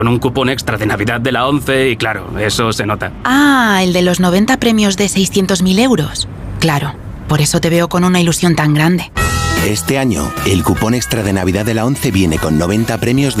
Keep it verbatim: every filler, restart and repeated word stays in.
con un cupón extra de Navidad de la ONCE y claro, eso se nota. Ah, el de los noventa premios de seiscientos mil euros. Claro, por eso te veo con una ilusión tan grande. Este año, el cupón extra de Navidad de la ONCE viene con noventa premios de